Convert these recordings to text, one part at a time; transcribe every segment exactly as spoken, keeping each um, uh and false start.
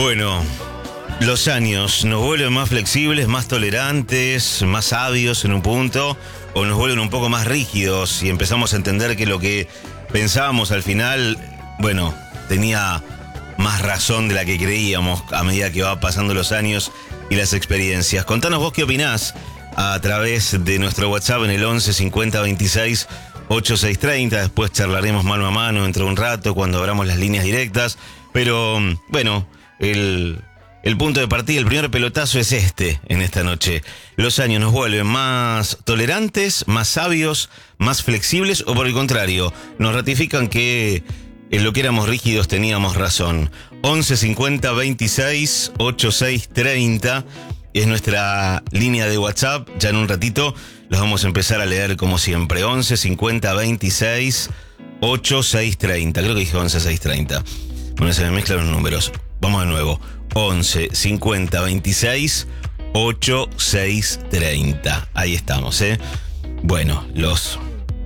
Bueno, los años nos vuelven más flexibles, más tolerantes, más sabios en un punto, o nos vuelven un poco más rígidos y empezamos a entender que lo que pensábamos al final, bueno, tenía más razón de la que creíamos a medida que va pasando los años y las experiencias. Contanos vos qué opinás a través de nuestro WhatsApp en el once cincuenta veintiséis ochenta y seis treinta. Después charlaremos mano a mano dentro de un rato cuando abramos las líneas directas. Pero bueno, el, el punto de partida, el primer pelotazo es este en esta noche. Los años nos vuelven más tolerantes, más sabios, más flexibles, o por el contrario, nos ratifican que en lo que éramos rígidos teníamos razón. once cincuenta veintiséis ochenta y seis treinta es nuestra línea de WhatsApp. Ya en un ratito los vamos a empezar a leer como siempre. once cincuenta veintiséis ochenta y seis treinta. Creo que dije once seis treinta. Bueno, se me mezclan los números. Vamos de nuevo. once cincuenta veintiséis ochenta y seis treinta. Ahí estamos, ¿eh? Bueno, los...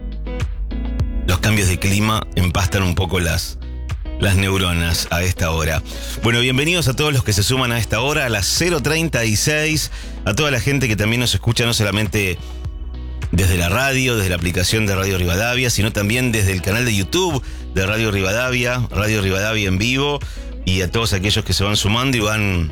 Los cambios de clima empastan un poco las, las neuronas a esta hora. Bueno, bienvenidos a todos los que se suman a esta hora, a las cero treinta y seis, a toda la gente que también nos escucha no solamente desde la radio, desde la aplicación de Radio Rivadavia, sino también desde el canal de YouTube de Radio Rivadavia, Radio Rivadavia en vivo, y a todos aquellos que se van sumando y van,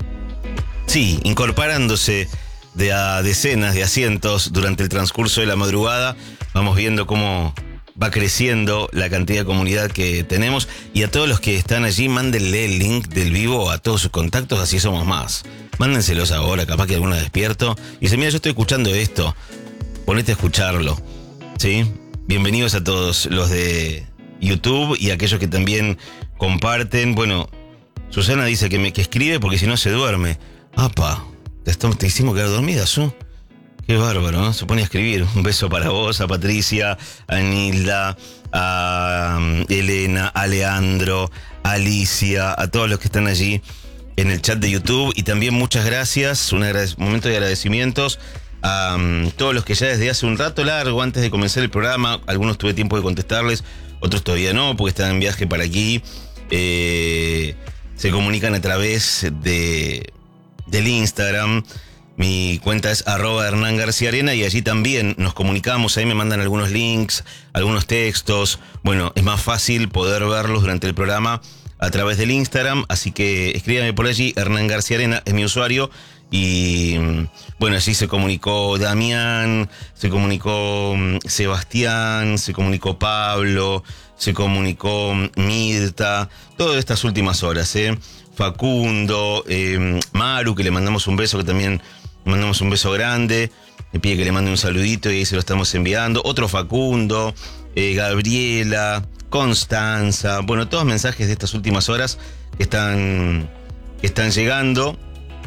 sí, incorporándose de a decenas de asientos durante el transcurso de la madrugada. Vamos viendo cómo va creciendo la cantidad de comunidad que tenemos, y a todos los que están allí, mándenle el link del vivo a todos sus contactos, así somos más. Mándenselos ahora, capaz que alguno despierto y dice, mira, yo estoy escuchando esto, ponete a escucharlo, ¿sí? Bienvenidos a todos los de YouTube y a aquellos que también comparten. Bueno, Susana dice que me que escribe porque si no se duerme. Apa, te, te hicimos quedar dormida, Su. Qué bárbaro, ¿no? Se pone a escribir. Un beso para vos, a Patricia, a Nilda, a Elena, a Leandro, a Alicia, a todos los que están allí en el chat de YouTube. Y también muchas gracias, un agradec- momento de agradecimientos a um, todos los que ya desde hace un rato largo, antes de comenzar el programa, algunos tuve tiempo de contestarles, otros todavía no, porque están en viaje para aquí. Eh, se comunican a través de del Instagram. Mi cuenta es arroba Hernán García Arena, y allí también nos comunicamos. Ahí me mandan algunos links, algunos textos. Bueno, es más fácil poder verlos durante el programa a través del Instagram, así que escríbame por allí. Hernán García Arena es mi usuario. Y bueno, allí se comunicó Damián, se comunicó Sebastián, se comunicó Pablo, se comunicó Mirta, todas estas últimas horas, ¿eh? Facundo, eh, Maru, que le mandamos un beso, que también mandamos un beso grande, me pide que le mande un saludito y ahí se lo estamos enviando. Otro Facundo, eh, Gabriela, Constanza, bueno, todos mensajes de estas últimas horas que están, que están llegando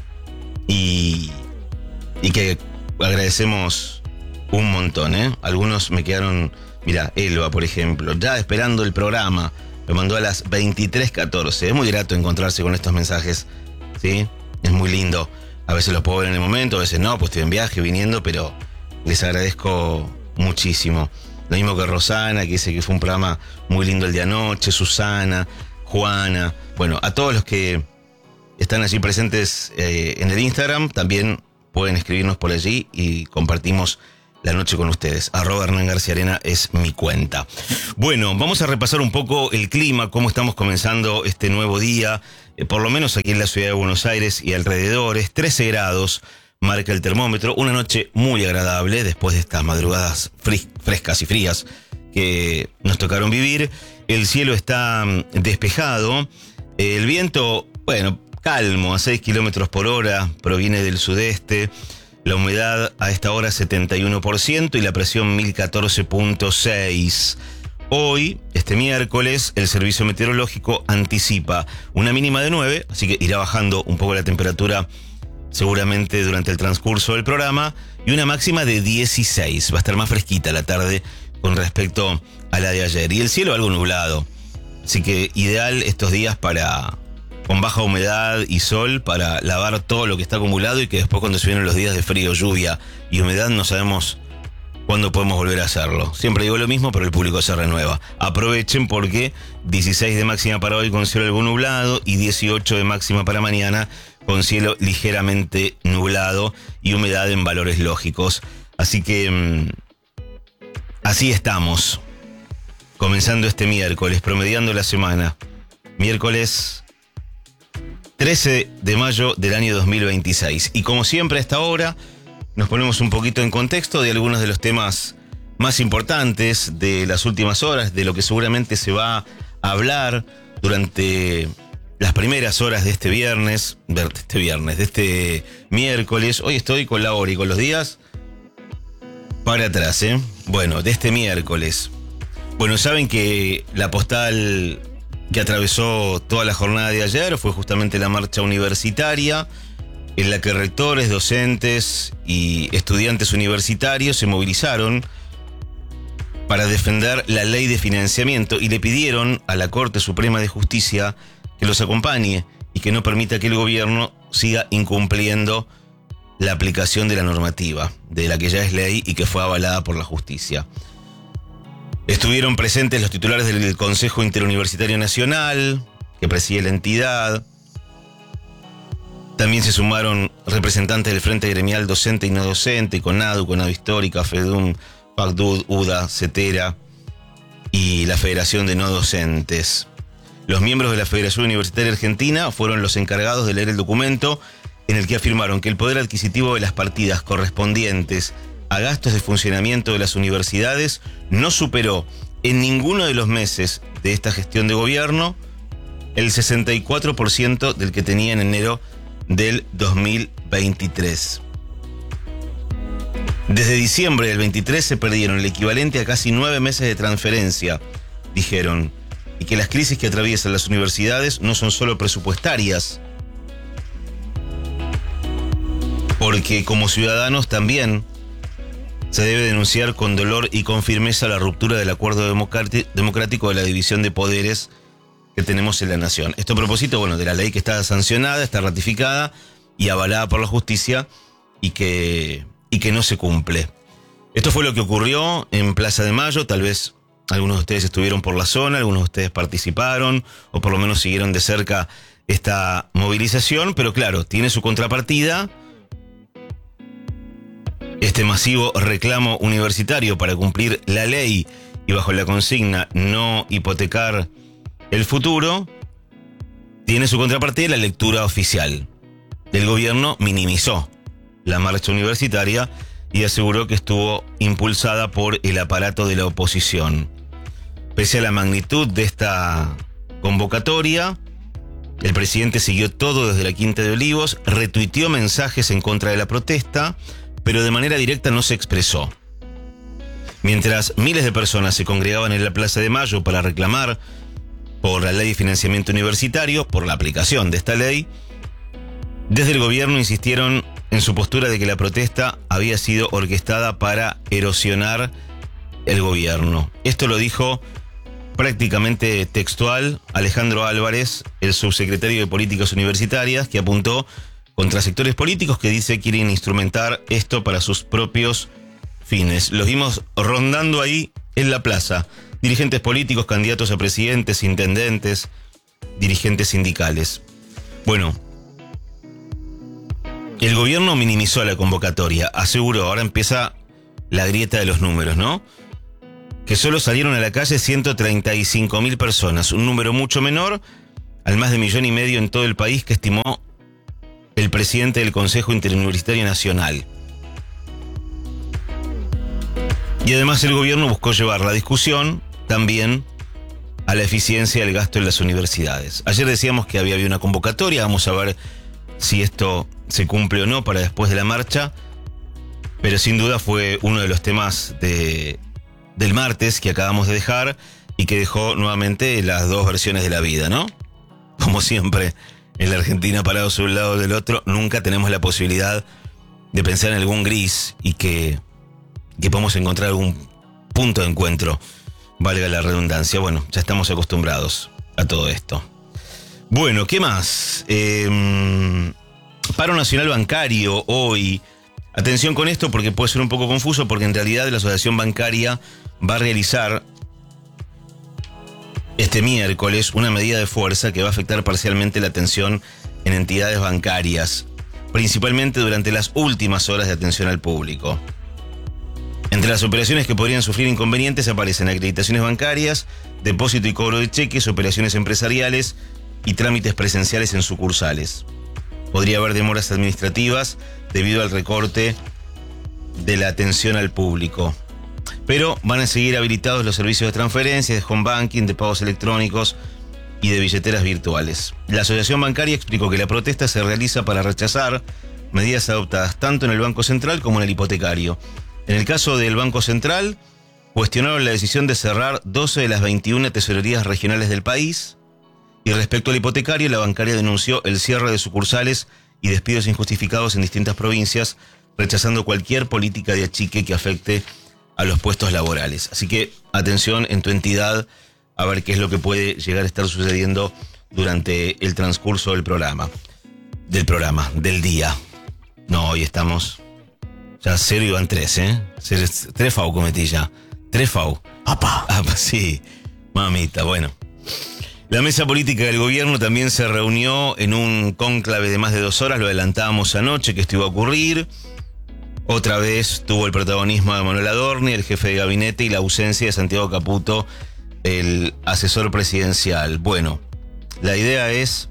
y, y que agradecemos un montón, ¿eh? Algunos me quedaron, mira, Elba, por ejemplo, ya esperando el programa. Me mandó a las veintitrés catorce. Es muy grato encontrarse con estos mensajes, ¿sí? Es muy lindo. A veces los puedo ver en el momento, a veces no, pues estoy en viaje, viniendo, pero les agradezco muchísimo. Lo mismo que Rosana, que dice que fue un programa muy lindo el de anoche, Susana, Juana. Bueno, a todos los que están allí presentes eh, en el Instagram, también pueden escribirnos por allí y compartimos la noche con ustedes. Arroba Hernán García Arena es mi cuenta. Bueno, vamos a repasar un poco el clima, cómo estamos comenzando este nuevo día, eh, por lo menos aquí en la ciudad de Buenos Aires y alrededores. trece grados marca el termómetro, una noche muy agradable después de estas madrugadas fris- frescas y frías que nos tocaron vivir. El cielo está despejado, el viento, bueno, calmo, a seis kilómetros por hora, proviene del sudeste. La humedad a esta hora setenta y uno por ciento y la presión mil catorce punto seis. Hoy, este miércoles, el servicio meteorológico anticipa una mínima de nueve, así que irá bajando un poco la temperatura seguramente durante el transcurso del programa, y una máxima de dieciséis. Va a estar más fresquita la tarde con respecto a la de ayer. Y el cielo algo nublado, así que ideal estos días para... con baja humedad y sol, para lavar todo lo que está acumulado y que después, cuando se vienen los días de frío, lluvia y humedad, no sabemos cuándo podemos volver a hacerlo. Siempre digo lo mismo, pero el público se renueva. Aprovechen porque dieciséis de máxima para hoy con cielo algo nublado y dieciocho de máxima para mañana con cielo ligeramente nublado y humedad en valores lógicos. Así que mmm, así estamos, comenzando este miércoles, promediando la semana. Miércoles trece de mayo del año dos mil veintiséis. Y como siempre a esta hora nos ponemos un poquito en contexto de algunos de los temas más importantes de las últimas horas, de lo que seguramente se va a hablar durante las primeras horas de este viernes, de este viernes, de este miércoles. Hoy estoy con la hora y con los días para atrás, ¿eh? Bueno, de este miércoles. Bueno, saben que la postal que atravesó toda la jornada de ayer fue justamente la marcha universitaria, en la que rectores, docentes y estudiantes universitarios se movilizaron para defender la ley de financiamiento y le pidieron a la Corte Suprema de Justicia que los acompañe y que no permita que el gobierno siga incumpliendo la aplicación de la normativa, de la que ya es ley y que fue avalada por la justicia. Estuvieron presentes los titulares del Consejo Interuniversitario Nacional, que preside la entidad. También se sumaron representantes del Frente Gremial Docente y No Docente, CONADU, CONADU Histórica, FEDUM, FACDUD, UDA, CETERA y la Federación de No Docentes. Los miembros de la Federación Universitaria Argentina fueron los encargados de leer el documento en el que afirmaron que el poder adquisitivo de las partidas correspondientes a gastos de funcionamiento de las universidades no superó en ninguno de los meses de esta gestión de gobierno el sesenta y cuatro por ciento del que tenía en enero del dos mil veintitrés. Desde diciembre del veintitrés se perdieron el equivalente a casi nueve meses de transferencia, dijeron, y que las crisis que atraviesan las universidades no son solo presupuestarias, porque como ciudadanos también se debe denunciar con dolor y con firmeza la ruptura del acuerdo democrático de la división de poderes que tenemos en la nación. Esto a propósito, bueno, de la ley que está sancionada, está ratificada y avalada por la justicia y que, y que no se cumple. Esto fue lo que ocurrió en Plaza de Mayo. Tal vez algunos de ustedes estuvieron por la zona, algunos de ustedes participaron o por lo menos siguieron de cerca esta movilización, pero claro, tiene su contrapartida. Este masivo reclamo universitario para cumplir la ley y bajo la consigna no hipotecar el futuro, tiene su contrapartida la lectura oficial. El gobierno minimizó la marcha universitaria y aseguró que estuvo impulsada por el aparato de la oposición. Pese a la magnitud de esta convocatoria, el presidente siguió todo desde la Quinta de Olivos, retuiteó mensajes en contra de la protesta, pero de manera directa no se expresó. Mientras miles de personas se congregaban en la Plaza de Mayo para reclamar por la ley de financiamiento universitario, por la aplicación de esta ley, desde el gobierno insistieron en su postura de que la protesta había sido orquestada para erosionar el gobierno. Esto lo dijo prácticamente textual Alejandro Álvarez, el subsecretario de Políticas Universitarias, que apuntó contra sectores políticos que dice quieren instrumentar esto para sus propios fines. Los vimos rondando ahí en la plaza. Dirigentes políticos, candidatos a presidentes, intendentes, dirigentes sindicales. Bueno, el gobierno minimizó la convocatoria, aseguró, ahora empieza la grieta de los números, ¿no? Que solo salieron a la calle ciento treinta y cinco mil personas, un número mucho menor al más de millón y medio en todo el país que estimó el presidente del Consejo Interuniversitario Nacional. Y además el gobierno buscó llevar la discusión también a la eficiencia del gasto en las universidades. Ayer decíamos que había habido una convocatoria, vamos a ver si esto se cumple o no para después de la marcha, pero sin duda fue uno de los temas de, del martes que acabamos de dejar y que dejó nuevamente las dos versiones de la vida, ¿no? Como siempre, en la Argentina parados a un lado del otro, nunca tenemos la posibilidad de pensar en algún gris y que, que podamos encontrar algún punto de encuentro, valga la redundancia. Bueno, ya estamos acostumbrados a todo esto. Bueno, ¿qué más? Eh, paro nacional bancario hoy. Atención con esto porque puede ser un poco confuso, porque en realidad la Asociación Bancaria va a realizar este miércoles una medida de fuerza que va a afectar parcialmente la atención en entidades bancarias, principalmente durante las últimas horas de atención al público. Entre las operaciones que podrían sufrir inconvenientes aparecen acreditaciones bancarias, depósito y cobro de cheques, operaciones empresariales y trámites presenciales en sucursales. Podría haber demoras administrativas debido al recorte de la atención al público. Pero van a seguir habilitados los servicios de transferencias, de home banking, de pagos electrónicos y de billeteras virtuales. La Asociación Bancaria explicó que la protesta se realiza para rechazar medidas adoptadas tanto en el Banco Central como en el hipotecario. En el caso del Banco Central, cuestionaron la decisión de cerrar doce de las veintiuna tesorerías regionales del país. Y respecto al hipotecario, la bancaria denunció el cierre de sucursales y despidos injustificados en distintas provincias, rechazando cualquier política de achique que afecte a los puestos laborales. Así que atención en tu entidad a ver qué es lo que puede llegar a estar sucediendo durante el transcurso del programa. Del programa, del día. No, hoy estamos... Ya cero y van tres, ¿eh? Tres, tres FAU cometí ya. Tres FAU. ¡Apa! ¡Apa! Sí. Mamita, bueno. La mesa política del gobierno también se reunió en un cónclave de más de dos horas. Lo adelantábamos anoche que esto iba a ocurrir. Otra vez tuvo el protagonismo de Manuel Adorni, el jefe de gabinete, y la ausencia de Santiago Caputo, el asesor presidencial. Bueno, la idea es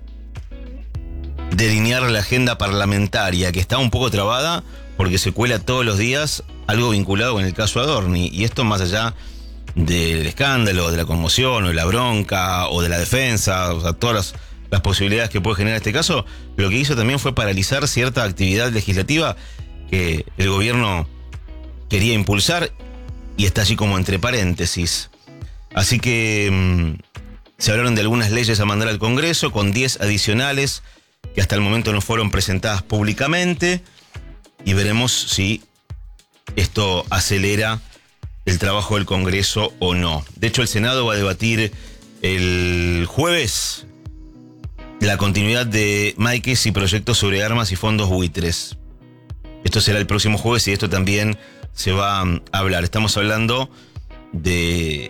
delinear la agenda parlamentaria, que está un poco trabada porque se cuela todos los días algo vinculado con el caso Adorni. Y esto más allá del escándalo, de la conmoción, o de la bronca, o de la defensa, o sea, todas las, las posibilidades que puede generar este caso, lo que hizo también fue paralizar cierta actividad legislativa que el gobierno quería impulsar y está allí como entre paréntesis. Así que mmm, se hablaron de algunas leyes a mandar al Congreso, con diez adicionales que hasta el momento no fueron presentadas públicamente, y veremos si esto acelera el trabajo del Congreso o no. De hecho, el Senado va a debatir el jueves la continuidad de Máiquez y proyectos sobre armas y fondos buitres. Esto será el próximo jueves y esto también se va a hablar. Estamos hablando de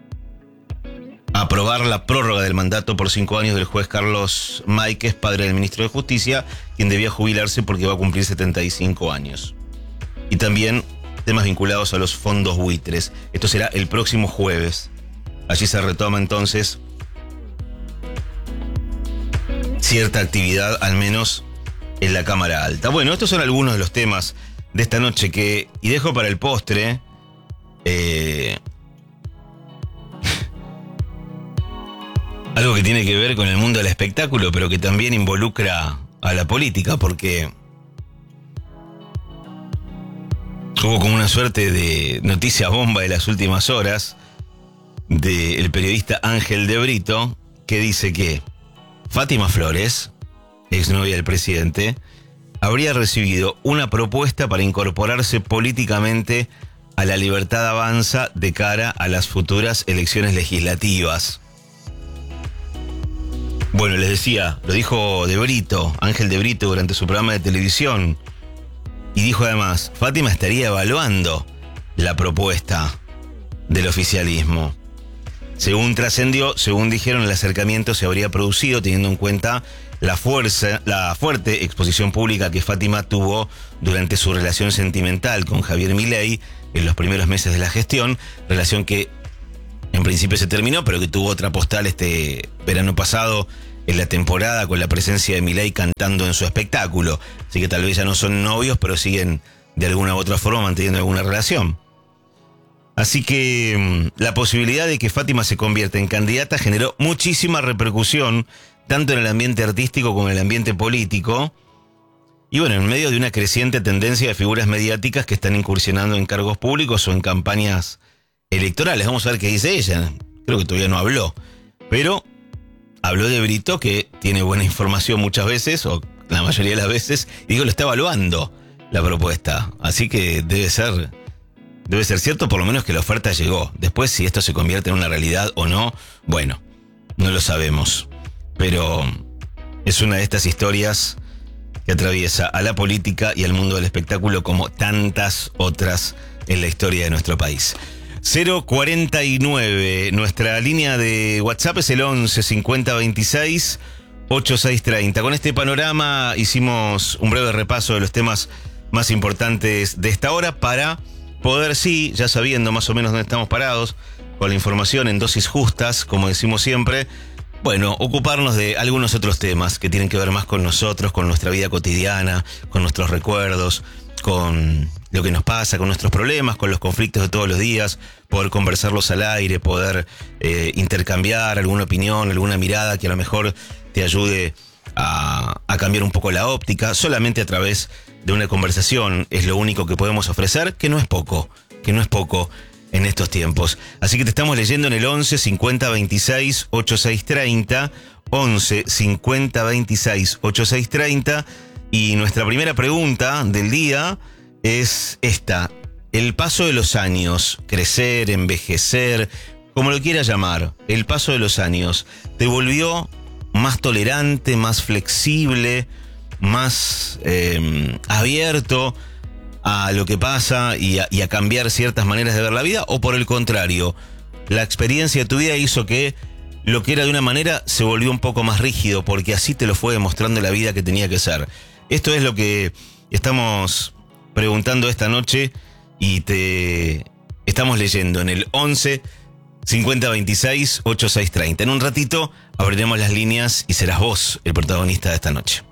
aprobar la prórroga del mandato por cinco años del juez Carlos Máiquez, padre del ministro de Justicia, quien debía jubilarse porque va a cumplir setenta y cinco años. Y también temas vinculados a los fondos buitres. Esto será el próximo jueves. Allí se retoma entonces cierta actividad, al menos en la Cámara Alta. Bueno, estos son algunos de los temas de esta noche que, y dejo para el postre, eh, algo que tiene que ver con el mundo del espectáculo, pero que también involucra a la política, porque hubo como una suerte de noticia bomba de las últimas horas del periodista Ángel de Brito, que dice que Fátima Flores, exnovia del presidente, habría recibido una propuesta para incorporarse políticamente a la Libertad Avanza de cara a las futuras elecciones legislativas. Bueno, les decía, lo dijo de Brito, Ángel de Brito, durante su programa de televisión. Y dijo además, Fátima estaría evaluando la propuesta del oficialismo. Según trascendió, según dijeron, el acercamiento se habría producido teniendo en cuenta la fuerza, la fuerte exposición pública que Fátima tuvo durante su relación sentimental con Javier Milei en los primeros meses de la gestión, relación que en principio se terminó, pero que tuvo otra postal este verano pasado en la temporada con la presencia de Milei cantando en su espectáculo. Así que tal vez ya no son novios, pero siguen de alguna u otra forma manteniendo alguna relación. Así que la posibilidad de que Fátima se convierta en candidata generó muchísima repercusión, tanto en el ambiente artístico como en el ambiente político. Y bueno, en medio de una creciente tendencia de figuras mediáticas que están incursionando en cargos públicos o en campañas electorales. Vamos a ver qué dice ella. Creo que todavía no habló. Pero habló de Brito, que tiene buena información muchas veces, o la mayoría de las veces, y digo, lo está evaluando la propuesta. Así que debe ser... Debe ser cierto, por lo menos que la oferta llegó. Después, si esto se convierte en una realidad o no, bueno, no lo sabemos. Pero es una de estas historias que atraviesa a la política y al mundo del espectáculo como tantas otras en la historia de nuestro país. cero cuarenta y nueve, nuestra línea de WhatsApp es el once cincuenta veintiséis ochenta y seis treinta. Con este panorama hicimos un breve repaso de los temas más importantes de esta hora para poder, sí, ya sabiendo más o menos dónde estamos parados, con la información en dosis justas, como decimos siempre, bueno, ocuparnos de algunos otros temas que tienen que ver más con nosotros, con nuestra vida cotidiana, con nuestros recuerdos, con lo que nos pasa, con nuestros problemas, con los conflictos de todos los días, poder conversarlos al aire, poder eh, intercambiar alguna opinión, alguna mirada que a lo mejor te ayude a, a cambiar un poco la óptica. Solamente a través de una conversación es lo único que podemos ofrecer, que no es poco, que no es poco en estos tiempos. Así que te estamos leyendo en el once cincuenta veintiséis ochenta y seis treinta, once cincuenta veintiséis ochenta y seis treinta, y nuestra primera pregunta del día es esta: el paso de los años, crecer, envejecer, como lo quieras llamar, el paso de los años, ¿te volvió más tolerante, más flexible, más eh, abierto a lo que pasa y a, y a cambiar ciertas maneras de ver la vida? ¿O por el contrario, la experiencia de tu vida hizo que lo que era de una manera se volvió un poco más rígido, porque así te lo fue demostrando la vida que tenía que ser? Esto es lo que estamos preguntando esta noche y te estamos leyendo en el once cincuenta veintiséis ochenta y seis treinta. En un ratito abriremos las líneas y serás vos el protagonista de esta noche.